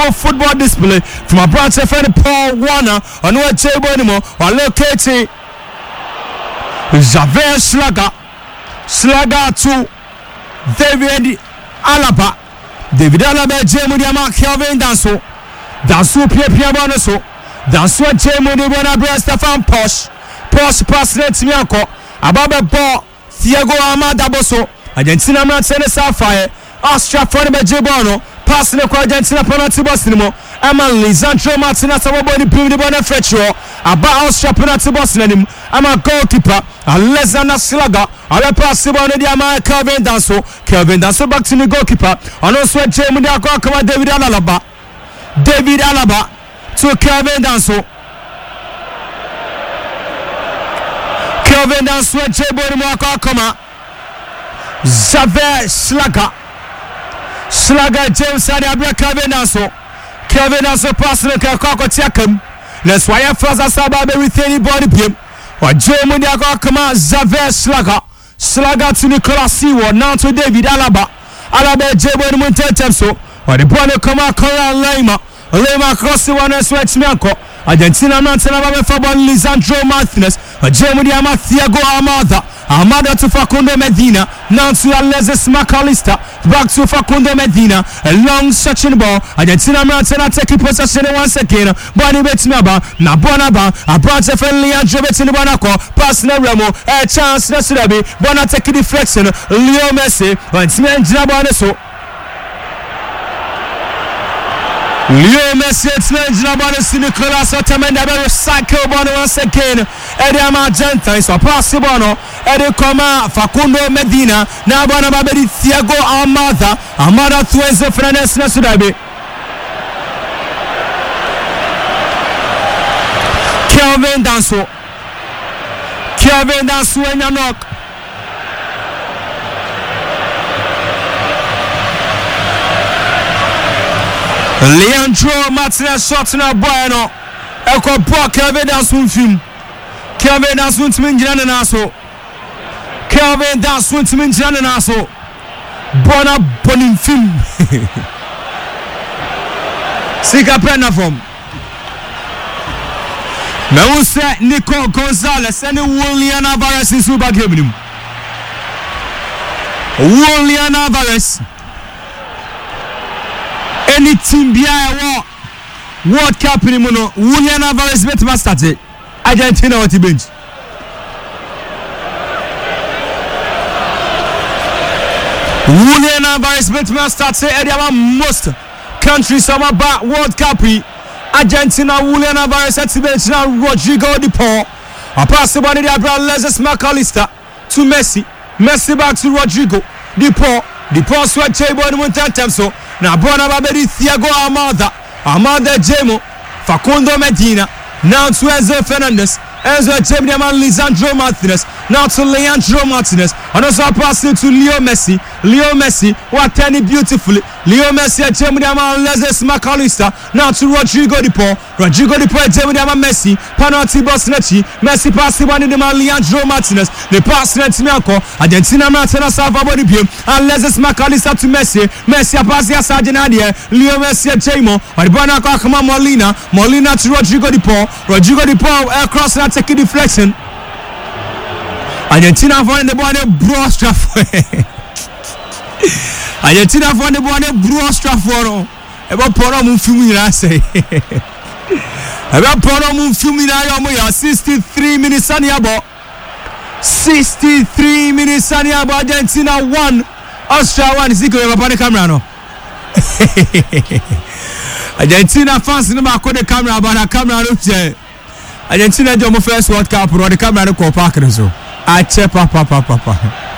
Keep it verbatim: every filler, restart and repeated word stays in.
beautiful football display from a branch of Paul Warner on what table anymore or locating Javier Slaga Slaga to David Alaba David Alaba Jemudiama Kelvin Danso Danso Pia Pia Bonaso Danso Jemudi Bonabra Stefan Posh Posh pass let me uncle Ababa Ball Thiago Amada Boso Argentina man send us fire Austria for the Jebono pass the Argentina penalty box anymore Ama Lisandro Martinez aboboni pim de bona fetcho aba Austria penalty box nanim ama goalkeeper Alexander Slaga ala pass the ball de ama Kelvin Danso Kelvin Danso back to the goalkeeper and also Jemu de akwa David Alaba David Alaba to Kelvin Danso Kelvin Danso Jemu de akwa Javier Slaga Slaga James Adabra Kelvin Danso Kelvin Danso pass the Kakako Tiakam let's why I first as about everything body pim or Jemu de akwa Javier Slaga Slaga to Nicolas Siwa now to David Alaba Alaba Jemu de Montetemso or the ball come out Koran Lima Lima cross the one and switch Mianko Argentina Mountain Abba for Lisandro Martinez or Jemu de Ama Thiago Amada Amada to Facundo Medina now to Alexis McAllister back to Facundo Medina a long searching ball Argentina Mountain taking possession once again Bonnie Betnaba Nabonaba a branch of Leandro Betinabanako pass na Remo a chance na Surabi Bona taking deflection Leo Messi and Smen Jinabaneso Leo Messi Smen Jinabaneso Nicolas Otamendi recycle Bona once again Eddie Argentine so pass Bono Eddie Koma Facundo Medina na Bona Babedi Thiago Amada Amada Tuenzo Fernandes na Surabi Kelvin Danso Kelvin Danso en knock Leandro Martinez shot na Bueno Eko bo Kelvin Danso film Kelvin Danso ntimi njina na so Kelvin Danso ntimi njina na so Bona bonin film Sika prena from na wo se Nico Gonzalez and Julian Alvarez in super game nim Julian Alvarez any team bia wo World Cup ni no Julian Alvarez bet ma start Argentina on the bench Julian Alvarez bet ma start area most countries about World Cup Argentina Julian Alvarez at the bench now Rodrigo De Paul a pass the ball to Alexis McAllister to Messi Messi back to Rodrigo De Paul De Paul switch table in one time so now Bona Babedi Thiago Amada Amada Jemo Facundo Medina now to Enzo Fernandez Enzo Jemo Lisandro Martinez now to Leandro Martinez and also passing to Leo Messi Leo Messi what any beautifully Leo Messi and Jemo Alexis McAllister now to Rodrigo De Paul Rodrigo De Paul Jemo Messi penalty box Nechi Messi pass the one in the man Leandro Martinez the pass net Mianko Argentina Martinez Salva body pim Alexis McAllister to Messi Messi pass the Sarginadia Leo Messi and Jemo or the Bonaka come Molina Molina to Rodrigo De Paul Rodrigo De Paul across that taking deflection Argentina for the ball bro Strafford Argentina for the ball bro Strafford about Poro mun film ira say about Poro mun film ira yo ya sixty-three minutes ani abo sixty-three minutes ani abo Argentina one Austria one is equal to the camera no Argentina fans no ma ko the camera but the camera no che Argentina do mo first World Cup ro the camera no ko park no so a che papa papa papa